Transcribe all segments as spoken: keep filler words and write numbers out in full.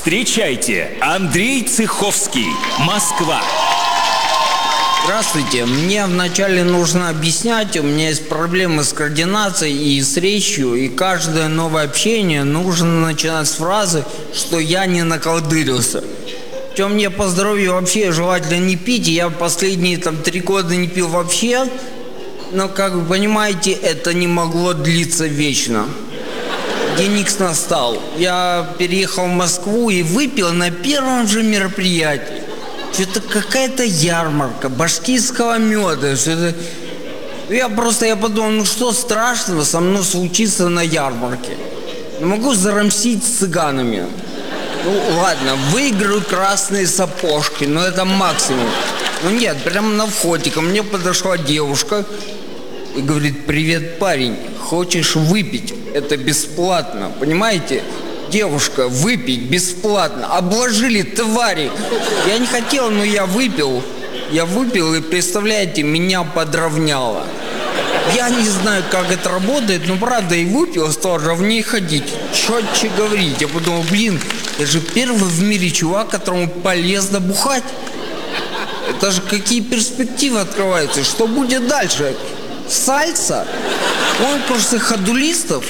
Встречайте, Андрей Цеховский, Москва. Здравствуйте. Мне вначале нужно объяснять, у меня есть проблемы с координацией и с речью, и каждое новое общение нужно начинать с фразы, что я не наколдырился. Причем мне по здоровью вообще желательно не пить, и я последние там три года не пил вообще, но, как вы понимаете, это не могло длиться вечно. День Икс настал. Я переехал в Москву и выпил на первом же мероприятии. Что-то какая-то ярмарка башкирского меда. Что-то... Я просто я подумал, ну что страшного со мной случится на ярмарке? Могу зарамсить с цыганами. Ну ладно, выиграю красные сапожки, но это максимум. Ну нет, прямо на входе ко мне подошла девушка и говорит: привет, парень, хочешь выпить? Это бесплатно, понимаете? Девушка, выпить бесплатно. Обложили, твари. Я не хотел, но я выпил. Я выпил, и, представляете, меня подровняло. Я не знаю, как это работает, но правда и выпил, стал ровнее ходить. Четче говорить. Я подумал, блин, я же первый в мире чувак, которому полезно бухать. Это же какие перспективы открываются. Что будет дальше? Сальса? Конкурсы ходулистов?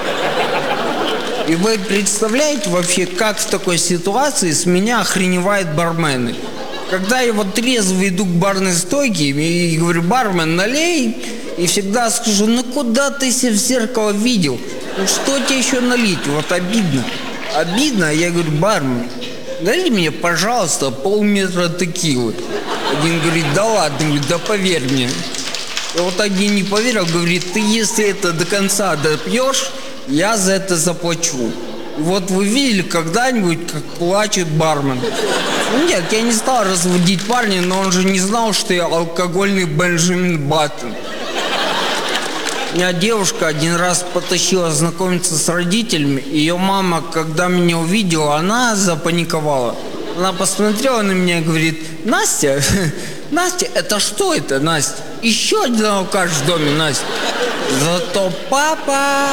И вы представляете вообще, как в такой ситуации с меня охреневают бармены? Когда я вот трезво иду к барной стойке и говорю: бармен, налей, и всегда скажу: ну куда ты себя в зеркало видел? Ну что тебе еще налить? Вот обидно. Обидно, я говорю: бармен, налей мне, пожалуйста, полметра текилы. Один говорит: да ладно, говорит, да поверь мне. И вот один не поверил, говорит: ты если это до конца допьешь, я за это заплачу. И вот вы видели когда-нибудь, как плачет бармен? Нет, я не стал разводить парня, но он же не знал, что я алкогольный Бенджамин Баттон. Меня девушка один раз потащила знакомиться с родителями. Ее мама, когда меня увидела, она запаниковала. Она посмотрела на меня и говорит: Настя, Настя, это что это, Настя? Еще один алкаш в доме, Настя. Зато папа...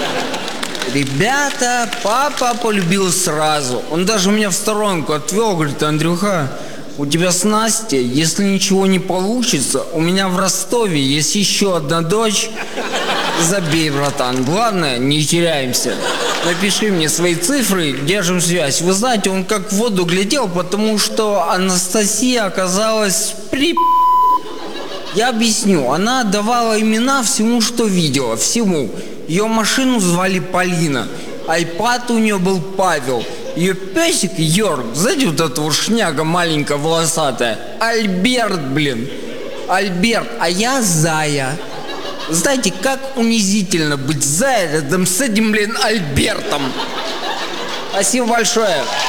Ребята, папа полюбил сразу. Он даже меня в сторонку отвел, говорит: Андрюха, у тебя с Настей, если ничего не получится, у меня в Ростове есть еще одна дочь. Забей, братан, главное, не теряемся. Напиши мне свои цифры, держим связь. Вы знаете, он как в воду глядел, потому что Анастасия оказалась при... Я объясню, она давала имена всему, что видела, всему. Ее машину звали Полина, айпад у нее был Павел. Ее песик Йорк, знаете, вот эта вот шняга маленькая, волосатая, Альберт, блин, Альберт, а я Зая. Знаете, как унизительно быть Зая рядом с этим, блин, Альбертом. Спасибо большое.